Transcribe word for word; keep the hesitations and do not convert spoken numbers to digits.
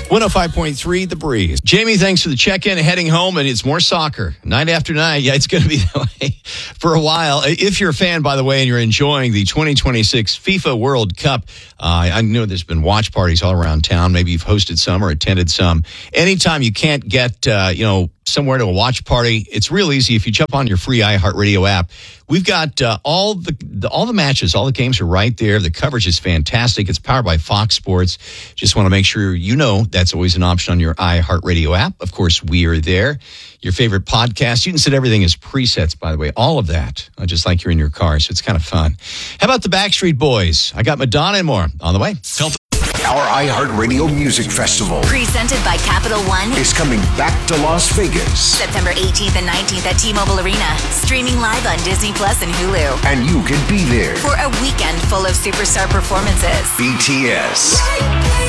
one oh five point three The Breeze. Jamie, thanks for the check-in. Heading home, and it's more soccer. Night after night. Yeah, it's going to be that way for a while. If you're a fan, by the way, and you're enjoying the twenty twenty-six FIFA World Cup, uh, I know there's been watch parties all around town. Maybe you've hosted some or attended some. Anytime you can't get, uh, you know, somewhere to a watch party, it's real easy. If you jump on your free iHeartRadio app, we've got uh, all the, the all the matches, all the games are right there. The coverage is fantastic. It's powered by Fox Sports. Just want to make sure you know that's always an option on your iHeartRadio app. Of course, we are there. Your favorite podcast. You can set everything as presets, by the way. All of that, uh, just like you're in your car. So it's kind of fun. How about the Backstreet Boys? I got Madonna and more on the way. Help. Our iHeartRadio Music Festival, presented by Capital One, is coming back to Las Vegas. September eighteenth and nineteenth at T-Mobile Arena. Streaming live on Disney Plus and Hulu. And you can be there for a weekend full of superstar performances. B T S,